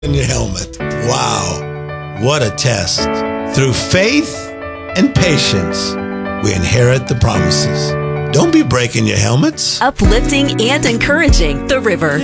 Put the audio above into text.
in your helmet. Wow, what a test. Through faith and patience, we inherit the promises. Don't be breaking your helmets. Uplifting and encouraging The River.